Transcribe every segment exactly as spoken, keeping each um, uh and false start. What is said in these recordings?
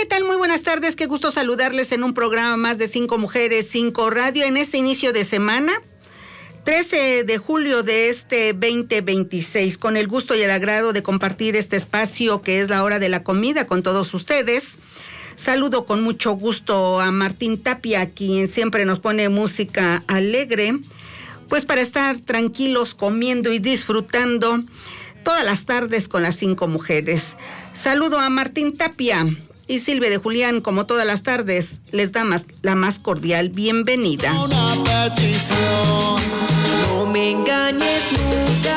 ¿qué tal? Muy buenas tardes, qué gusto saludarles en un programa más de Cinco Mujeres, Cinco Radio en este inicio de semana, trece de julio de este veinte veintiséis, con el gusto y el agrado de compartir este espacio que es la hora de la comida con todos ustedes. Saludo con mucho gusto a Martín Tapia, quien siempre nos pone música alegre, pues para estar tranquilos comiendo y disfrutando todas las tardes con las Cinco Mujeres. Saludo a Martín Tapia y Silvia de Julián, como todas las tardes, les da más, la más cordial bienvenida. Una petición, no me engañes nunca.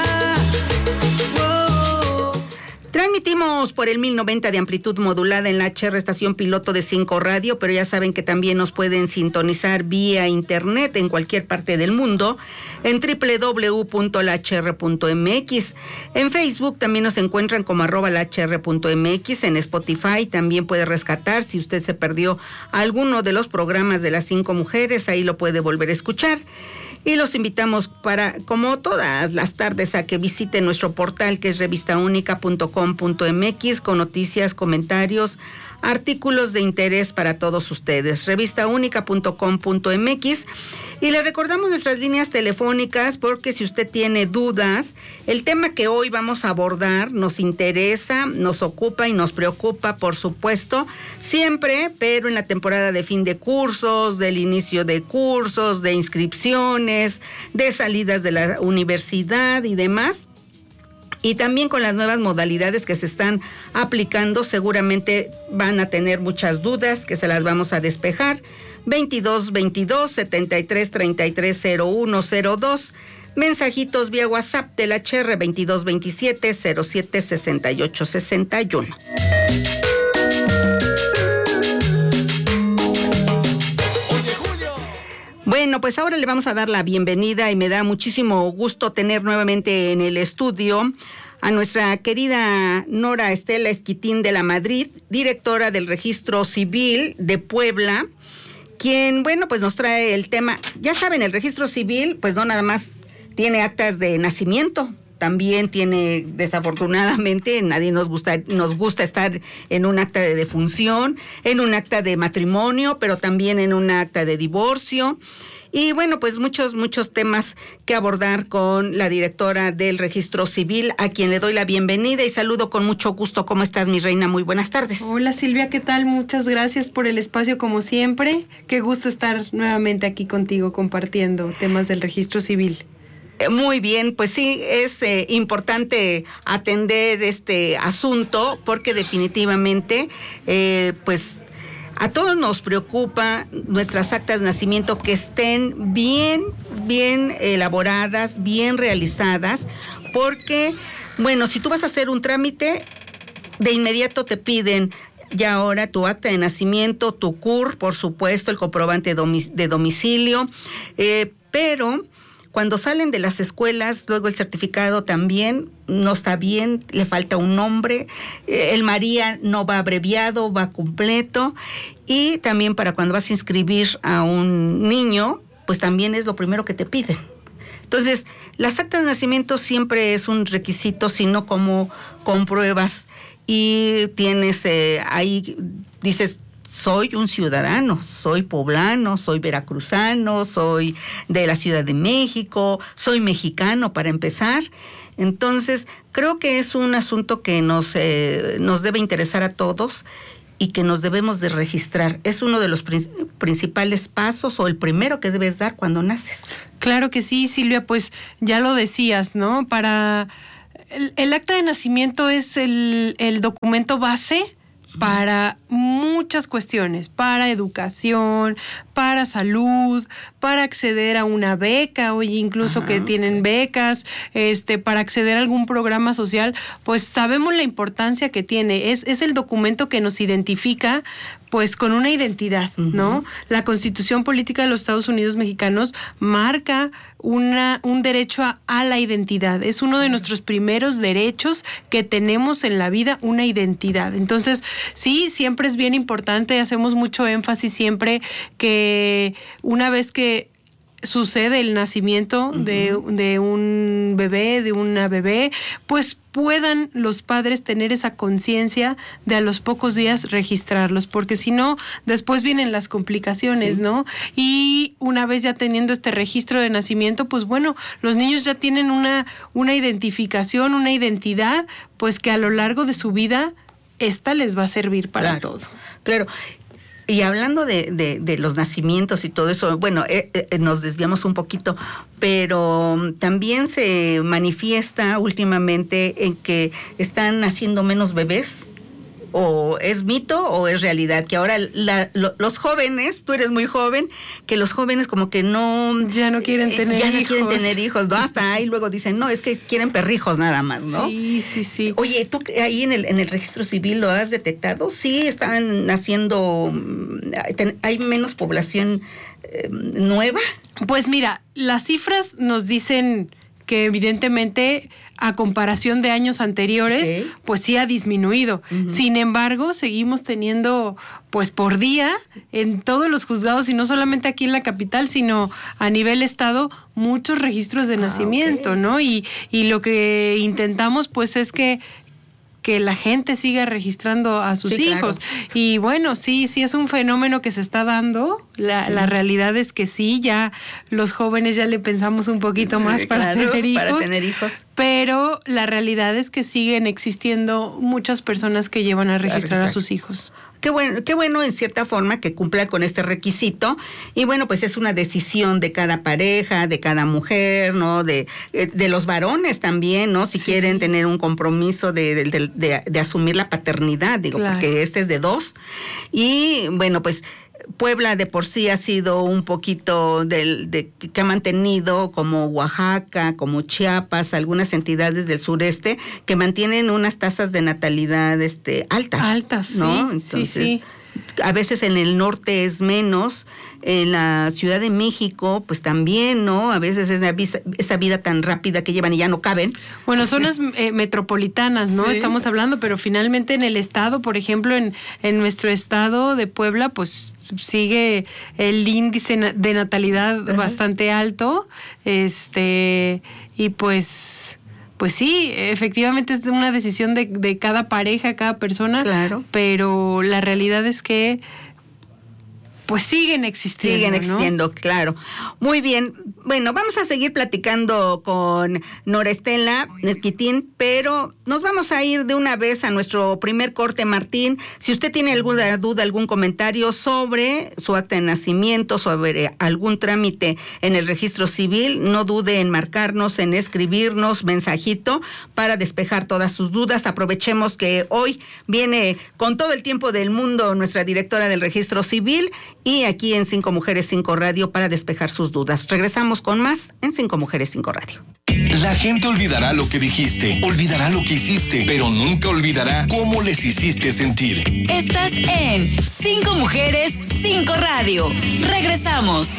Transmitimos por el mil noventa de amplitud modulada en la H R, estación piloto de Cinco Radio, pero ya saben que también nos pueden sintonizar vía internet en cualquier parte del mundo en doble u doble u doble u punto la h r punto m x. En Facebook también nos encuentran como arroba la h r punto m x. En Spotify también puede rescatar, si usted se perdió alguno de los programas de las Cinco Mujeres, ahí lo puede volver a escuchar. Y los invitamos para, como todas las tardes, a que visiten nuestro portal que es revista única punto com punto m x con noticias, comentarios, artículos de interés para todos ustedes. revista única punto com punto m x. Y le recordamos nuestras líneas telefónicas porque si usted tiene dudas, el tema que hoy vamos a abordar nos interesa, nos ocupa y nos preocupa, por supuesto, siempre, pero en la temporada de fin de cursos, del inicio de cursos, de inscripciones, de salidas de la universidad y demás. Y también con las nuevas modalidades que se están aplicando, seguramente van a tener muchas dudas que se las vamos a despejar. veintidós veintidós setenta y tres treinta y tres cero uno cero dos. Mensajitos vía WhatsApp del H R veintidós veintisiete cero siete sesenta y ocho sesenta y uno. Bueno, pues ahora le vamos a dar la bienvenida y me da muchísimo gusto tener nuevamente en el estudio a nuestra querida Nora Estela Esquitín de la Madrid, directora del Registro Civil de Puebla, quien, bueno, pues nos trae el tema. Ya saben, el Registro Civil, pues no nada más tiene actas de nacimiento, también tiene, desafortunadamente, nadie nos gusta, nos gusta estar en un acta de defunción, en un acta de matrimonio, pero también en un acta de divorcio. Y bueno, pues muchos, muchos temas que abordar con la directora del Registro Civil, a quien le doy la bienvenida y saludo con mucho gusto. ¿Cómo estás, mi reina? Muy buenas tardes. Hola, Silvia, ¿qué tal? Muchas gracias por el espacio, como siempre. Qué gusto estar nuevamente aquí contigo compartiendo temas del Registro Civil. Muy bien, pues sí, es eh, importante atender este asunto porque definitivamente, eh, pues, a todos nos preocupa nuestras actas de nacimiento que estén bien, bien elaboradas, bien realizadas, porque, bueno, si tú vas a hacer un trámite, de inmediato te piden ya ahora tu acta de nacimiento, tu C U R, por supuesto, el comprobante de domicilio, eh, pero cuando salen de las escuelas, luego el certificado también no está bien, le falta un nombre, el María no va abreviado, va completo, y también para cuando vas a inscribir a un niño, pues también es lo primero que te piden. Entonces, las actas de nacimiento siempre es un requisito, sino como compruebas y tienes eh, ahí, dices, soy un ciudadano, soy poblano, soy veracruzano, soy de la Ciudad de México, soy mexicano para empezar. Entonces, creo que es un asunto que nos, eh, nos debe interesar a todos y que nos debemos de registrar. Es uno de los prin- principales pasos o el primero que debes dar cuando naces. Claro que sí, Silvia, pues ya lo decías, ¿no? Para el, el acta de nacimiento es el, el documento base para muchas cuestiones, para educación, para salud, para acceder a una beca, o incluso Ajá, que tienen becas, este, para acceder a algún programa social, pues sabemos la importancia que tiene. Es, es el documento que nos identifica, pues, con una identidad, ¿no? Uh-huh. La Constitución Política de los Estados Unidos Mexicanos marca una, un derecho a, a la identidad. Es uno de nuestros primeros derechos que tenemos en la vida, una identidad. Entonces, sí, siempre es bien importante, hacemos mucho énfasis siempre que una vez que sucede el nacimiento uh-huh. de, de un bebé, de una bebé, pues puedan los padres tener esa conciencia de a los pocos días registrarlos, porque si no, después vienen las complicaciones, sí. ¿no? Y una vez ya teniendo este registro de nacimiento, pues bueno, los niños ya tienen una, una identificación, una identidad, pues que a lo largo de su vida, esta les va a servir para claro, todo. Claro. Y hablando de, de, de los nacimientos y todo eso, bueno, eh, eh, nos desviamos un poquito, pero también se manifiesta últimamente en que están naciendo menos bebés. ¿O es mito o es realidad? Que ahora la, lo, los jóvenes, tú eres muy joven, que los jóvenes como que no... Ya no quieren tener eh, ya hijos. Ya no quieren tener hijos, ¿no? Hasta ahí luego dicen, no, es que quieren perrijos nada más, ¿no? Sí, sí, sí. Oye, ¿tú ahí en el, en el registro civil lo has detectado? Sí, están naciendo... ¿Hay menos población eh, nueva? Pues mira, las cifras nos dicen que evidentemente a comparación de años anteriores, okay. pues sí ha disminuido. Uh-huh. Sin embargo, seguimos teniendo, pues por día, en todos los juzgados, y no solamente aquí en la capital, sino a nivel estado, muchos registros de ah, nacimiento, okay. ¿no? Y, y lo que intentamos, pues, es que que la gente siga registrando a sus sí, hijos. Claro. Y bueno, sí, sí es un fenómeno que se está dando. La, sí. la realidad es que sí, ya los jóvenes ya le pensamos un poquito más sí, para, claro, tener hijos, para tener hijos. Pero la realidad es que siguen existiendo muchas personas que llevan a registrar claro, a sus hijos. Qué bueno, qué bueno en cierta forma que cumpla con este requisito. Y bueno, pues es una decisión de cada pareja, de cada mujer, ¿no? De, de los varones también, ¿no? Si sí. quieren tener un compromiso de, de, de, de, de asumir la paternidad, digo, claro. porque este es de dos. Y bueno, pues Puebla de por sí ha sido un poquito del de, que ha mantenido, como Oaxaca, como Chiapas, algunas entidades del sureste que mantienen unas tasas de natalidad este altas. Altas, ¿no? sí. Entonces, sí, sí. a veces en el norte es menos, en la Ciudad de México, pues también, ¿no? A veces es esa, esa vida tan rápida que llevan y ya no caben. Bueno, zonas eh, metropolitanas, ¿no? Sí. Estamos hablando, pero finalmente en el estado, por ejemplo, en, en nuestro estado de Puebla, pues sigue el índice de natalidad Ajá. bastante alto, este, y pues... Pues sí, efectivamente es una decisión de, de cada pareja, cada persona, claro. pero la realidad es que pues siguen existiendo. Siguen existiendo, ¿no? Claro. Muy bien. Bueno, vamos a seguir platicando con Nora Estela Nezquitín, pero nos vamos a ir de una vez a nuestro primer corte, Martín. Si usted tiene alguna duda, algún comentario sobre su acta de nacimiento, sobre algún trámite en el registro civil, no dude en marcarnos, en escribirnos mensajito para despejar todas sus dudas. Aprovechemos que hoy viene con todo el tiempo del mundo nuestra directora del registro civil y aquí en Cinco Mujeres, Cinco Radio para despejar sus dudas. Regresamos con más en Cinco Mujeres, Cinco Radio. La gente olvidará lo que dijiste, olvidará lo que hiciste, pero nunca olvidará cómo les hiciste sentir. Estás en Cinco Mujeres, Cinco Radio. Regresamos.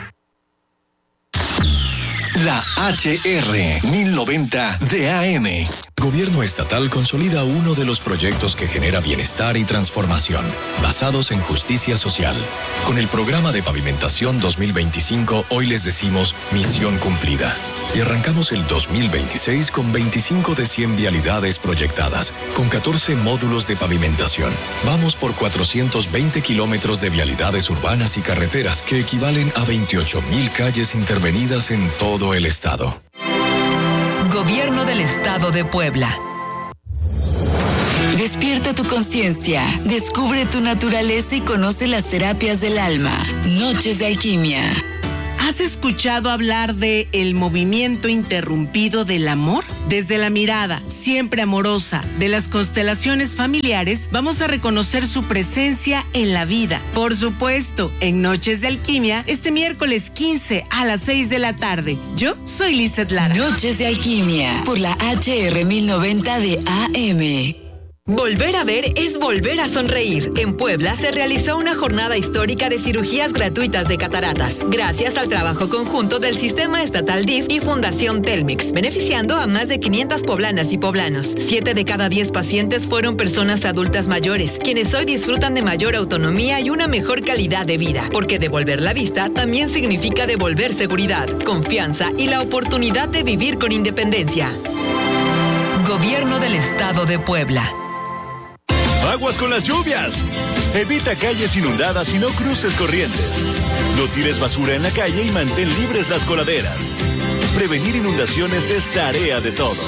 La H R mil noventa de A M. Gobierno estatal consolida uno de los proyectos que genera bienestar y transformación, basados en justicia social. Con el programa de pavimentación dos mil veinticinco, hoy les decimos misión cumplida. Y arrancamos el dos mil veintiséis con veinticinco de cien vialidades proyectadas, con catorce módulos de pavimentación. Vamos por cuatrocientos veinte kilómetros de vialidades urbanas y carreteras, que equivalen a veintiocho mil calles intervenidas en todo el estado. Gobierno del Estado de Puebla. Despierta tu conciencia, descubre tu naturaleza y conoce las terapias del alma. Noches de Alquimia. ¿Has escuchado hablar de el movimiento interrumpido del amor? Desde la mirada, siempre amorosa, de las constelaciones familiares, vamos a reconocer su presencia en la vida. Por supuesto, en Noches de Alquimia, este miércoles quince a las seis de la tarde. Yo soy Lizeth Lara. Noches de Alquimia, por la H R mil noventa de A M. Volver a ver es volver a sonreír. En Puebla se realizó una jornada histórica de cirugías gratuitas de cataratas, gracias al trabajo conjunto del Sistema Estatal D I F y Fundación Telmex, beneficiando a más de quinientas poblanas y poblanos. Siete de cada diez pacientes fueron personas adultas mayores, quienes hoy disfrutan de mayor autonomía y una mejor calidad de vida, porque devolver la vista también significa devolver seguridad, confianza y la oportunidad de vivir con independencia. Gobierno del Estado de Puebla. ¡Aguas con las lluvias! Evita calles inundadas y no cruces corrientes. No tires basura en la calle y mantén libres las coladeras. Prevenir inundaciones es tarea de todos.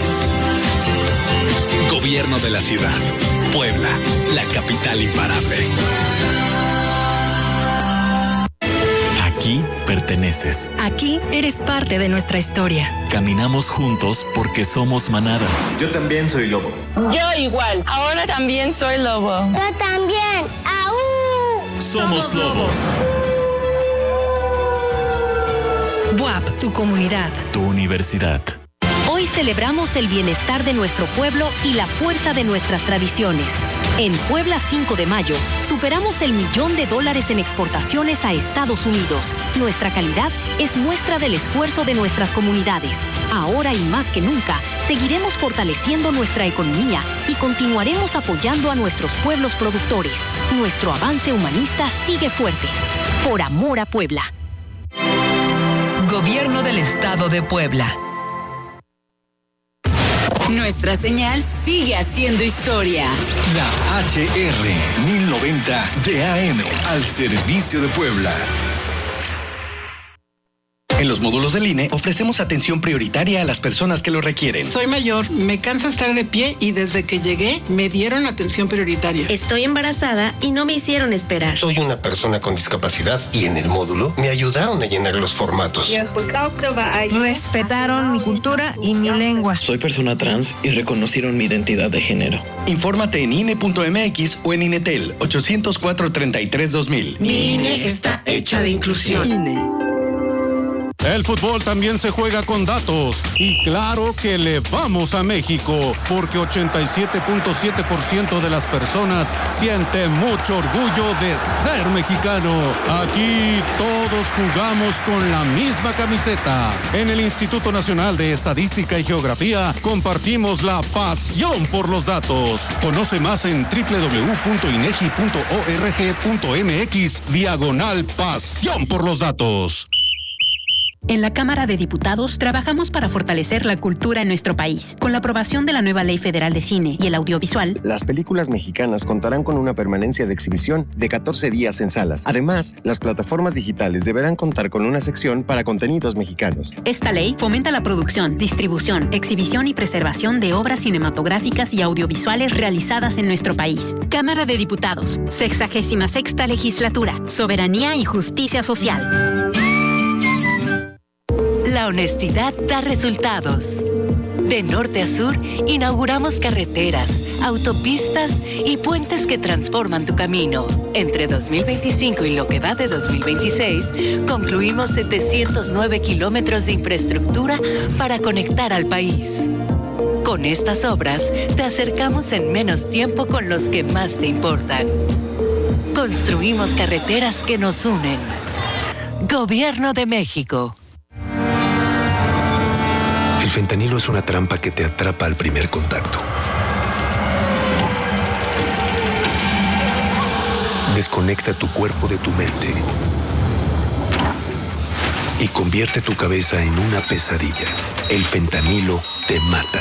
Gobierno de la ciudad. Puebla, la capital imparable. Aquí perteneces. Aquí eres parte de nuestra historia. Caminamos juntos porque somos manada. Yo también soy lobo. Yo igual. Ahora también soy lobo. Yo también. ¡Aú! Somos lobos. B U A P, tu comunidad. Tu universidad. Hoy celebramos el bienestar de nuestro pueblo y la fuerza de nuestras tradiciones. En Puebla cinco de mayo, superamos el millón de dólares en exportaciones a Estados Unidos. Nuestra calidad es muestra del esfuerzo de nuestras comunidades. Ahora y más que nunca, seguiremos fortaleciendo nuestra economía y continuaremos apoyando a nuestros pueblos productores. Nuestro avance humanista sigue fuerte. Por amor a Puebla. Gobierno del Estado de Puebla. Nuestra señal sigue haciendo historia. La H R mil noventa de A M al servicio de Puebla. En los módulos del I N E ofrecemos atención prioritaria a las personas que lo requieren. Soy mayor, me cansa estar de pie y desde que llegué me dieron atención prioritaria. Estoy embarazada y no me hicieron esperar. Soy una persona con discapacidad y en el módulo me ayudaron a llenar los formatos. Respetaron mi cultura y mi lengua. Soy persona trans y reconocieron mi identidad de género. Infórmate en I N E punto M X o en INETEL ochocientos cuatro, treinta y tres, dos mil. Mi I N E está hecha de inclusión. I N E. El fútbol también se juega con datos y claro que le vamos a México porque ochenta y siete punto siete por ciento de las personas siente mucho orgullo de ser mexicano. Aquí todos jugamos con la misma camiseta. En el Instituto Nacional de Estadística y Geografía compartimos la pasión por los datos. Conoce más en doble u doble u doble u punto inegi punto org punto m x diagonal pasión por los datos. En la Cámara de Diputados trabajamos para fortalecer la cultura en nuestro país. Con la aprobación de la nueva Ley Federal de Cine y el Audiovisual, las películas mexicanas contarán con una permanencia de exhibición de catorce días en salas. Además, las plataformas digitales deberán contar con una sección para contenidos mexicanos. Esta ley fomenta la producción, distribución, exhibición y preservación de obras cinematográficas y audiovisuales realizadas en nuestro país. Cámara de Diputados, sexagésima sexta legislatura, soberanía y justicia social. La honestidad da resultados. De norte a sur, inauguramos carreteras, autopistas y puentes que transforman tu camino. Entre dos mil veinticinco y lo que va de dos mil veintiséis, concluimos setecientos nueve kilómetros de infraestructura para conectar al país. Con estas obras, te acercamos en menos tiempo con los que más te importan. Construimos carreteras que nos unen. Gobierno de México. El fentanilo es una trampa que te atrapa al primer contacto. Desconecta tu cuerpo de tu mente y convierte tu cabeza en una pesadilla. El fentanilo te mata.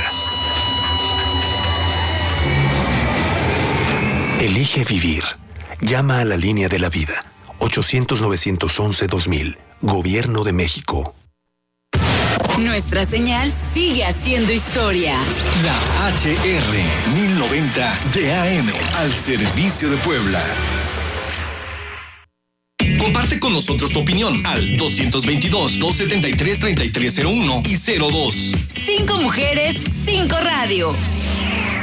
Elige vivir. Llama a la línea de la vida. ochocientos, novecientos once, dos mil. Gobierno de México. Nuestra señal sigue haciendo historia. La H R mil noventa de A M al servicio de Puebla. Comparte con nosotros tu opinión al doscientos veintidós, doscientos setenta y tres, treinta y tres cero uno y cero dos. Cinco mujeres, cinco radio.